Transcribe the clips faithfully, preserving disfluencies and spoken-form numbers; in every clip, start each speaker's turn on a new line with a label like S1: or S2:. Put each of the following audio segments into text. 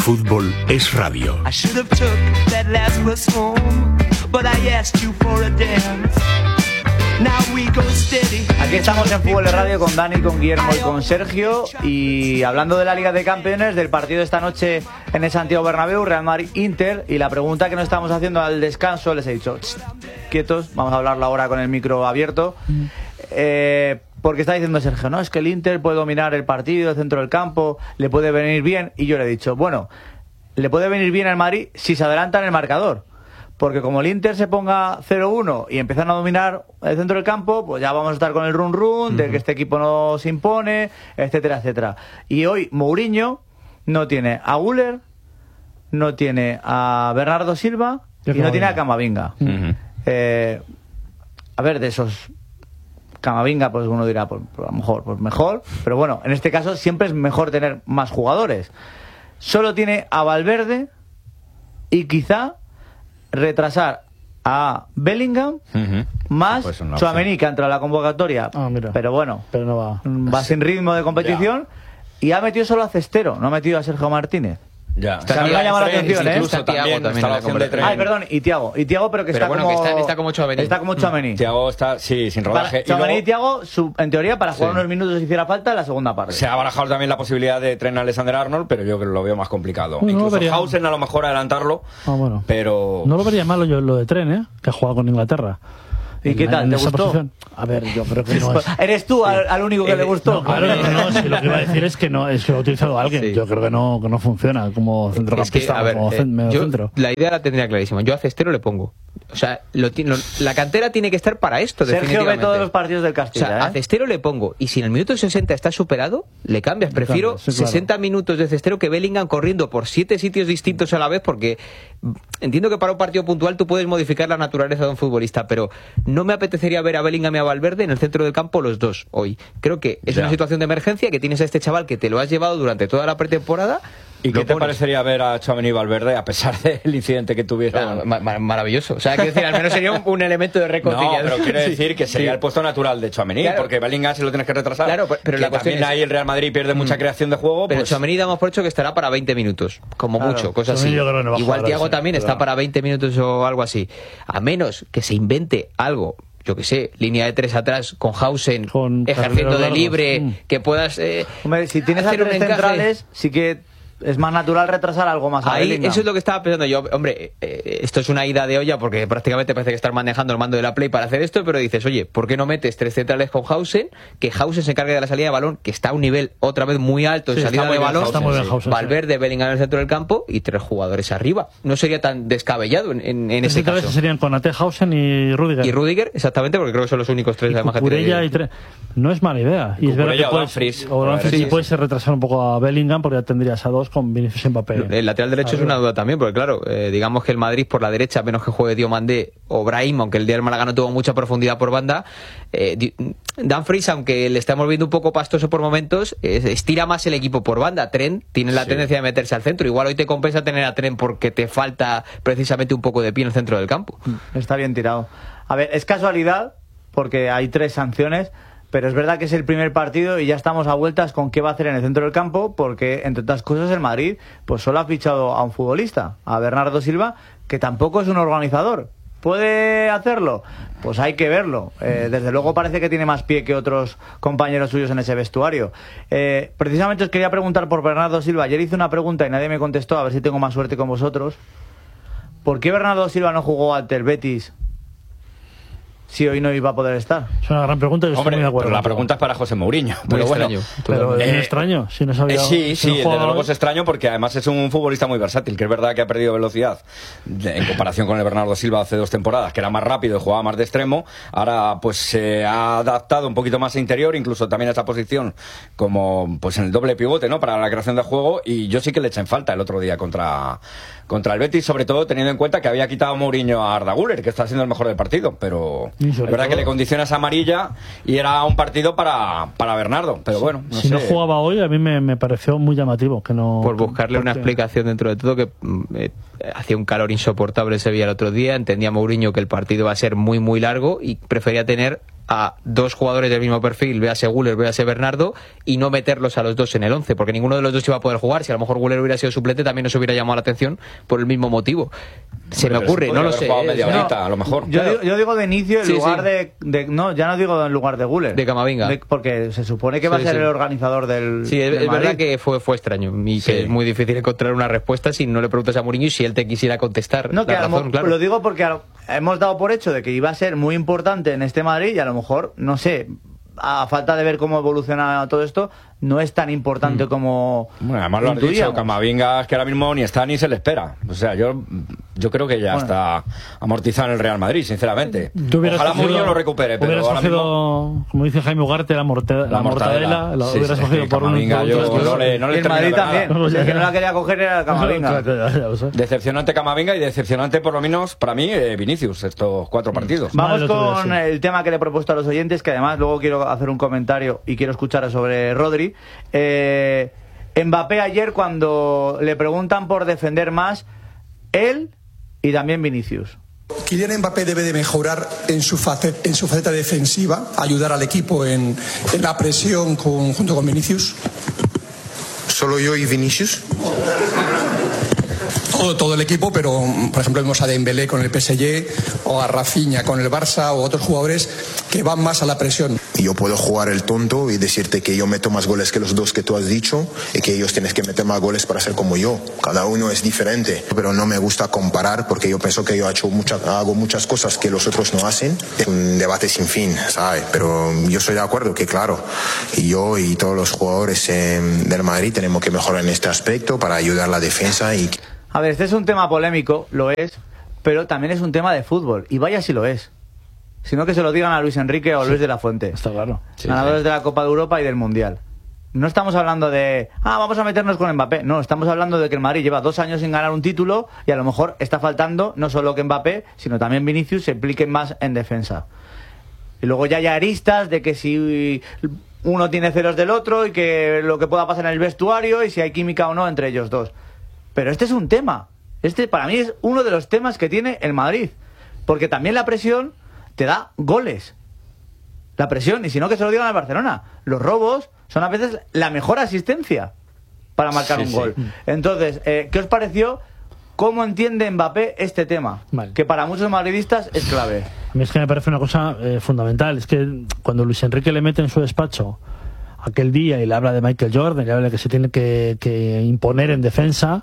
S1: fútbol es radio.
S2: Aquí estamos en Fútbol de Radio con Dani, con Guillermo y con Sergio, y hablando de la Liga de Campeones, del partido de esta noche en el Santiago Bernabéu, Real Madrid-Inter, y la pregunta que nos estamos haciendo al descanso, les he dicho, quietos, vamos a hablarlo ahora con el micro abierto, eh, porque está diciendo Sergio, no, es que el Inter puede dominar el partido, el centro del campo, le puede venir bien, y yo le he dicho, bueno, le puede venir bien al Madrid si se adelanta en el marcador. Porque como el Inter se ponga cero uno y empiezan a dominar el centro del campo, pues ya vamos a estar con el run run de que este equipo no se impone, etcétera, etcétera. Y hoy Mourinho no tiene a Güler, no tiene a Bernardo Silva y no tiene a Camavinga. Uh-huh. Eh, a ver, de esos Camavinga, pues uno dirá, pues, pues a lo mejor, pues mejor. Pero bueno, en este caso siempre es mejor tener más jugadores. Solo tiene a Valverde y quizá retrasar a Bellingham uh-huh. más pues Tchouaméni, que ha entrado a la convocatoria, ah, pero bueno,
S3: pero no va,
S2: va sin ritmo de competición, ya. Y ha metido solo a Cestero, no ha metido a Sergio Martínez.
S4: Ya.
S2: O sea, a mí me ha llamado la atención, ¿eh?
S4: Incluso también, también está la opción de tren.
S2: Ay, perdón, y Thiago, y Thiago, pero que
S5: pero
S2: está
S5: bueno,
S2: como
S5: que está, está como Tchouaméni.
S2: Está como Tchouaméni.
S4: Thiago está, sí, sin rodaje.
S2: Tchouaméni y, y Thiago, su, en teoría, para jugar sí. unos minutos si hiciera falta en la segunda parte.
S4: Se ha barajado también la posibilidad de tren a Alexander Arnold, pero yo lo veo más complicado.
S3: No,
S4: Incluso
S3: no
S4: Hausen a lo mejor adelantarlo,
S3: ah, bueno.
S4: pero...
S3: No lo vería malo yo lo de tren, ¿eh? Que ha jugado con Inglaterra.
S2: ¿Y qué tal? ¿Te gustó?
S3: Posición. A ver, yo creo que no es...
S2: ¿Eres tú al, al único que
S3: eh,
S2: le gustó?
S3: No, claro, no, no, si lo que iba a decir es que no, es que lo ha utilizado alguien. Sí. Yo creo que no, que no funciona como centrocampista, es que, a ver, como eh, medio
S5: yo,
S3: centro.
S5: La idea la tendría clarísima. Yo a Cestero le pongo. O sea, lo, lo, la cantera tiene que estar para esto,
S2: Sergio ve todos los partidos del Castilla.
S5: O sea,
S2: ¿eh?
S5: a Cestero le pongo. Y si en el minuto sesenta está superado, le cambias. Prefiero
S3: cambias, sí, claro.
S5: sesenta minutos de Cestero que Bellingham corriendo por siete sitios distintos a la vez, porque entiendo que para un partido puntual tú puedes modificar la naturaleza de un futbolista, pero no me apetecería ver a Bellingham y a Valverde en el centro del campo los dos hoy. Creo que es ya. una situación de emergencia, que tienes a este chaval que te lo has llevado durante toda la pretemporada.
S4: ¿Y qué te pones? Parecería ver a Tchouaméni y Valverde a pesar del incidente que tuvieron?
S5: No, ma- ma- maravilloso. O sea, quiero decir, al menos sería un, un elemento de reconciliación.
S4: No, pero quiero decir que sería sí. el puesto natural de Tchouaméni, claro. porque Bellingham si lo tienes que retrasar.
S5: Claro, pero, pero
S4: que
S5: la cuestión
S4: también
S5: es...
S4: ahí el Real Madrid pierde mucha
S5: mm.
S4: creación de juego.
S5: Pero
S4: pues...
S5: Tchouaméni damos por hecho que estará para veinte minutos, como claro. mucho, cosas así. No Igual Thiago ese, también pero... está para veinte minutos o algo así. A menos que se invente algo, yo que sé, línea de tres atrás con Hausen con ejerciendo de libre, mm. que puedas eh,
S2: Hombre, si tienes a tres centrales, sí que es más natural retrasar algo más.
S5: Ahí, eso es lo que estaba pensando yo. Hombre, eh, esto es una ida de olla porque prácticamente parece que estar manejando el mando de la Play para hacer esto, pero dices, oye, ¿por qué no metes tres centrales con Hausen? Que Hausen se encargue de la salida de balón, que está a un nivel otra vez muy alto en sí, salida de balón.
S3: Está muy bien Hausen,
S5: Valverde,
S3: sí.
S5: Bellingham en el centro del campo y tres jugadores arriba. No sería tan descabellado en, en, en ese caso.
S3: Serían Konaté, Hausen y Rüdiger.
S5: Y Rüdiger, exactamente, porque creo que son los únicos tres
S3: y
S5: además que
S3: tiene. Y tre... No es mala idea. Y, y es verdad que puedes, o Dumfries, sí, puedes retrasar un poco a Bellingham porque ya tendrías a dos con Vinicius y Mbappé.
S5: El lateral derecho es una duda también, porque claro, eh, digamos que el Madrid por la derecha, menos que juegue Diomandé o Brahim, aunque el día del Málaga no tuvo mucha profundidad por banda, eh, Dumfries, aunque le estamos viendo un poco pastoso por momentos, eh, estira más el equipo por banda. Trent tiene la sí. tendencia de meterse al centro. Igual hoy te compensa tener a Trent porque te falta precisamente un poco de pie en el centro del campo.
S2: Está bien tirado. A ver, es casualidad, porque hay tres sanciones, pero es verdad que es el primer partido y ya estamos a vueltas con qué va a hacer en el centro del campo, porque entre otras cosas el Madrid pues solo ha fichado a un futbolista, a Bernardo Silva, que tampoco es un organizador. ¿Puede hacerlo? Pues hay que verlo. Eh, desde luego parece que tiene más pie que otros compañeros suyos en ese vestuario. Eh, precisamente os quería preguntar por Bernardo Silva. Ayer hice una pregunta y nadie me contestó, a ver si tengo más suerte con vosotros. ¿Por qué Bernardo Silva no jugó ante el Betis si hoy no iba a poder estar?
S3: Es una gran pregunta y estoy
S4: Hombre,
S3: muy de acuerdo.
S4: Pero la pregunta es para José Mourinho.
S5: Muy
S4: pero
S5: extraño.
S4: Bueno,
S3: pero es eh, extraño. Si no sabía,
S4: eh, sí,
S3: si no
S4: sí, desde
S3: jugaba...
S4: luego es extraño porque además es un futbolista muy versátil, que es verdad que ha perdido velocidad en comparación con el Bernardo Silva hace dos temporadas, que era más rápido y jugaba más de extremo. Ahora pues se ha adaptado un poquito más a interior, incluso también a esa posición como pues en el doble pivote, ¿no? Para la creación de juego, y yo sí que le eché en falta el otro día contra, contra el Betis, sobre todo teniendo en cuenta que había quitado Mourinho a Arda Güler, que está siendo el mejor del partido, pero es verdad todo... que le condiciona esa amarilla y era un partido para, para Bernardo, pero bueno, no
S3: si
S4: sé.
S3: no jugaba hoy a mí me, me pareció muy llamativo que no.
S5: Por buscarle porque... una explicación dentro de todo, que eh, hacía un calor insoportable ese día el otro día, entendía Mourinho que el partido va a ser muy muy largo y prefería tener a dos jugadores del mismo perfil, véase Güler, véase Bernardo, y no meterlos a los dos en el once, porque ninguno de los dos iba a poder jugar. Si a lo mejor Güler hubiera sido suplente, también nos hubiera llamado la atención por el mismo motivo. Se Pero me ocurre, no lo sé.
S4: Media
S5: no,
S4: horita, a lo mejor.
S2: Yo, claro. digo, yo digo de inicio en
S5: sí,
S2: lugar
S5: sí.
S2: De, de... No, ya no digo en lugar de Güler.
S5: De Camavinga.
S2: De, porque se supone que va sí, a ser sí. el organizador del
S5: Sí, es,
S2: del
S5: es verdad que fue, fue extraño y sí. que es muy difícil encontrar una respuesta si no le preguntas a Mourinho y si él te quisiera contestar.
S2: No, que
S5: la razón,
S2: lo,
S5: claro.
S2: lo digo porque hemos dado por hecho de que iba a ser muy importante en este Madrid y a lo mejor, no sé, a falta de ver cómo evoluciona todo esto, no es tan importante mm. como
S4: bueno, además lo has dicho, Camavinga, que ahora mismo ni está ni se le espera. O sea, yo yo creo que ya bueno. está amortizado en el Real Madrid, sinceramente. Ojalá Mourinho lo recupere, pero ahora
S3: cogido,
S4: mismo...
S3: como dice Jaime Ugarte, la, morte, la, la mortadela, mortadela la sí, hubieras sí, cogido sí, por
S4: Camavinga, un... Yo no le, no le
S2: y el Madrid también, no, el que no la quería coger era Camavinga.
S4: Decepcionante Camavinga y decepcionante por lo menos para mí eh, Vinicius, estos cuatro partidos.
S2: Vamos con el tema que le he propuesto a los oyentes, que además luego quiero hacer un comentario y quiero escuchar sobre Rodri. Eh, Mbappé ayer, cuando le preguntan por defender más, él y también Vinicius.
S1: Kylian Mbappé debe de mejorar en su faceta, en su faceta defensiva, ayudar al equipo en, en la presión con, junto con Vinicius.
S6: ¿Solo yo y Vinicius?
S1: Todo, todo el equipo, pero por ejemplo vemos a Dembélé con el P S G o a Rafinha con el Barça o otros jugadores que van más a la presión.
S6: Yo puedo jugar el tonto y decirte que yo meto más goles que los dos que tú has dicho y que ellos tienen que meter más goles para ser como yo. Cada uno es diferente, pero no me gusta comparar porque yo pienso que yo he hecho mucha, hago muchas cosas que los otros no hacen. Es un debate sin fin, ¿sabes? Pero yo estoy de acuerdo que claro, yo y todos los jugadores eh, del Madrid tenemos que mejorar en este aspecto para ayudar a la defensa y...
S2: A ver, este es un tema polémico, lo es, pero también es un tema de fútbol, y vaya si lo es. Si no, que se lo digan a Luis Enrique o a sí, Luis de la Fuente.
S3: Está claro.
S2: Sí, ganadores sí. de la Copa de Europa y del Mundial. No estamos hablando de, ah, vamos a meternos con Mbappé. No, estamos hablando de que el Madrid lleva dos años sin ganar un título y a lo mejor está faltando no solo que Mbappé, sino también Vinicius se impliquen más en defensa. Y luego ya hay aristas de que si uno tiene celos del otro y que lo que pueda pasar en el vestuario y si hay química o no entre ellos dos. Pero este es un tema. Este para mí es uno de los temas que tiene el Madrid. Porque también la presión te da goles. La presión, y si no que se lo digan al Barcelona. Los robos son a veces la mejor asistencia para marcar sí, un gol. Sí. Entonces, eh, ¿qué os pareció? ¿Cómo entiende Mbappé este tema? Vale. Que para muchos madridistas es clave.
S3: A mí es que me parece una cosa eh, fundamental. Es que cuando Luis Enrique le mete en su despacho aquel día y le habla de Michael Jordan, le habla de que se tiene que, que imponer en defensa,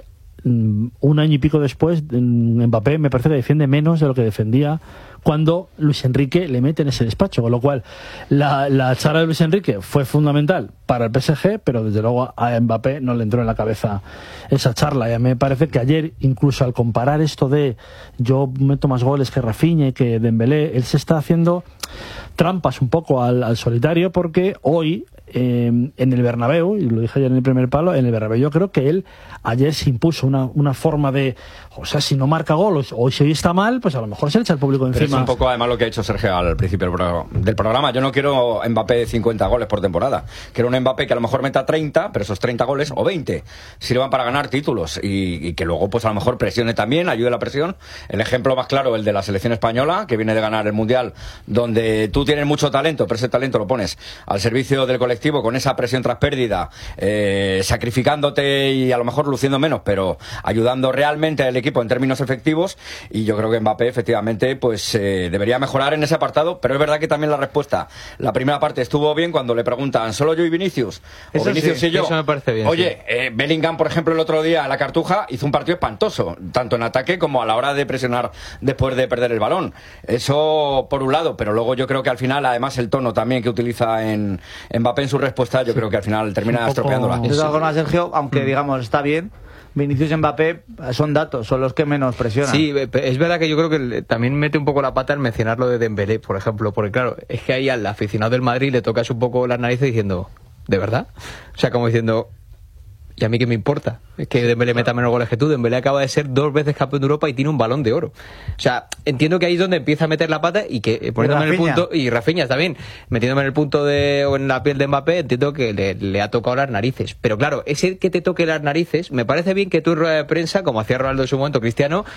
S3: un año y pico después Mbappé me parece que defiende menos de lo que defendía cuando Luis Enrique le mete en ese despacho, con lo cual la, la charla de Luis Enrique fue fundamental para el P S G, pero desde luego a Mbappé no le entró en la cabeza esa charla, y a mí me parece que ayer, incluso al comparar esto de yo meto más goles que Rafinha y que Dembélé, él se está haciendo trampas un poco al, al solitario, porque hoy eh, en el Bernabéu, y lo dije ayer en el primer palo, en el Bernabéu yo creo que él ayer se impuso una, una forma de, o sea, si no marca gol o si hoy está mal, pues a lo mejor se le echa el público encima.
S4: Pero es un poco además lo que ha hecho Sergio al principio del programa. Yo no quiero Mbappé de cincuenta goles por temporada, quiero un Mbappé que a lo mejor meta treinta, pero esos treinta goles o veinte sirvan para ganar títulos y, y que luego pues a lo mejor presione también, ayude a la presión. El ejemplo más claro, el de la selección española, que viene de ganar el Mundial, donde tú tienes mucho talento, pero ese talento lo pones al servicio del colectivo con esa presión tras pérdida, eh, sacrificándote y a lo mejor luciendo menos, pero ayudando realmente al equipo en términos efectivos. Y yo creo que Mbappé efectivamente pues eh, debería mejorar en ese apartado, pero es verdad que también la respuesta, la primera parte estuvo bien cuando le preguntan ¿solo yo y Vinicius? O eso Vinicius sí, y yo.
S5: Eso me parece bien.
S4: Oye,
S5: sí.
S4: eh, Bellingham, por ejemplo, el otro día a la Cartuja hizo un partido espantoso, tanto en ataque como a la hora de presionar después de perder el balón. Eso por un lado, pero luego yo creo que al final, además el tono también que utiliza en, en Mbappé en su respuesta, yo sí. creo que al final termina poco... estropeándola.
S2: De todas formas, Sergio, aunque mm. digamos está bien, Vinicius y Mbappé son datos, son los que menos presionan.
S5: Sí, es verdad que yo creo que también mete un poco la pata en mencionar lo de Dembélé, por ejemplo, porque claro, es que ahí al aficionado del Madrid le tocas un poco las narices diciendo, ¿de verdad? O sea, como diciendo, ¿y a mí qué me importa? Es que Dembélé meta menos goles que tú. Dembélé acaba de ser dos veces campeón de Europa y tiene un Balón de Oro. O sea, entiendo que ahí es donde empieza a meter la pata y que poniéndome en el punto, y Rafinha también, metiéndome en el punto de o en la piel de Mbappé, entiendo que le, le ha tocado las narices. Pero claro, ese que te toque las narices, me parece bien que tú en rueda de prensa, como hacía Ronaldo en su momento, Cristiano,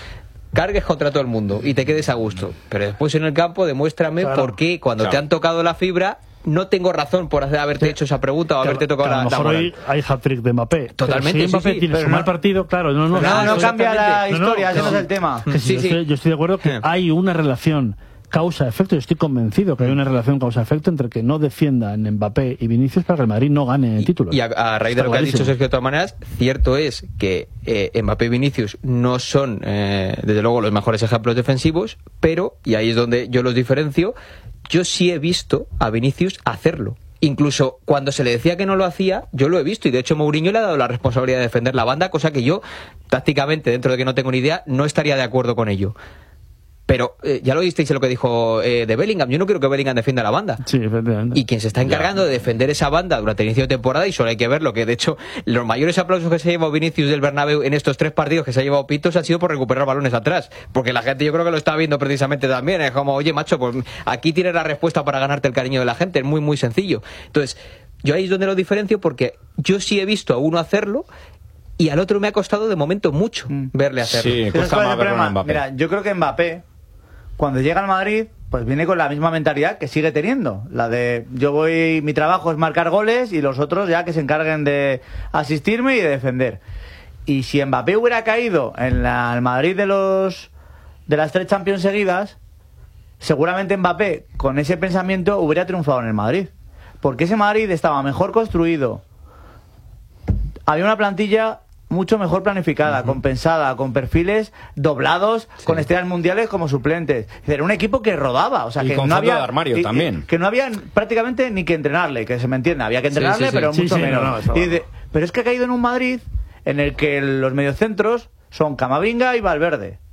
S5: cargues contra todo el mundo y te quedes a gusto. Pero después en el campo demuéstrame
S3: claro.
S5: por qué cuando
S4: Claro.
S5: te han tocado la fibra no tengo razón por hacer, haberte hecho esa pregunta o
S3: Claro,
S5: haberte tocado
S3: que a
S5: la,
S3: lo
S5: la
S3: mejor
S5: moral.
S3: hoy hay hat-trick de Mbappé.
S5: Totalmente,
S3: Pero si Mbappé
S5: sí, sí,
S3: tiene
S2: pero
S3: su
S2: no-
S3: mal partido, claro, no, no,
S2: No, no,
S3: eso-
S2: cambia la
S3: no, no,
S2: historia, ese
S3: no.
S2: no es el tema.
S3: Que sí,
S5: Sí,
S3: yo,
S5: sí.
S3: Estoy, yo estoy de acuerdo que
S5: Sí.
S3: hay una relación causa-efecto, yo estoy convencido que hay una relación causa-efecto entre que no defiendan Mbappé y Vinicius para que el Madrid no gane el título.
S5: Y a, a raíz de
S3: Está
S5: lo que has dicho,
S3: clarísimo.
S5: Sergio, de todas maneras, cierto es que eh, Mbappé y Vinicius no son, eh, desde luego, los mejores ejemplos defensivos, pero, y ahí es donde yo los diferencio, yo sí he visto a Vinicius hacerlo. Incluso cuando se le decía que no lo hacía, yo lo he visto, y de hecho Mourinho le ha dado la responsabilidad de defender la banda, cosa que yo, tácticamente, dentro de que no tengo ni idea, no estaría de acuerdo con ello. Pero eh, ya lo visteis en lo que dijo eh, de Bellingham. Yo no quiero que Bellingham defienda la banda.
S3: Sí, efectivamente.
S5: Y quien se está encargando de defender esa banda durante el inicio de temporada, y solo hay que verlo, que de hecho los mayores aplausos que se ha llevado Vinicius del Bernabéu en estos tres partidos que se ha llevado Pitos han sido por recuperar balones atrás. Porque la gente yo creo que lo está viendo precisamente también. Es como, oye macho, pues aquí tienes la respuesta para ganarte el cariño de la gente. Es muy muy sencillo. Entonces, yo ahí es donde lo diferencio, porque yo sí he visto a uno hacerlo y al otro me ha costado de momento mucho verle hacerlo.
S4: Sí,
S2: ¿Sabes
S4: cuesta
S2: cuál es
S4: más
S2: el
S4: verlo en
S2: problema?
S4: Mbappé.
S2: Mira, yo creo que Mbappé, cuando llega al Madrid, pues viene con la misma mentalidad que sigue teniendo. La de yo voy, mi trabajo es marcar goles y los otros ya que se encarguen de asistirme y de defender. Y si Mbappé hubiera caído en la, el Madrid de los de las tres Champions seguidas, seguramente Mbappé con ese pensamiento hubiera triunfado en el Madrid. Porque ese Madrid estaba mejor construido. Había una plantilla mucho mejor planificada, uh-huh. compensada, con perfiles doblados, sí. con estrellas mundiales como suplentes. Era un equipo que rodaba, o sea,
S4: y
S2: que
S4: con
S2: no
S4: fondo
S2: había
S4: de armario
S2: y,
S4: también.
S2: Que no había prácticamente ni que entrenarle, que se me entienda, había que entrenarle,
S5: sí, sí, sí.
S2: pero
S3: Sí,
S2: mucho
S3: sí,
S2: menos.
S3: no, no, eso
S2: Y
S3: va.
S2: de, pero es que ha caído en un Madrid en el que los mediocentros son Camavinga y Valverde.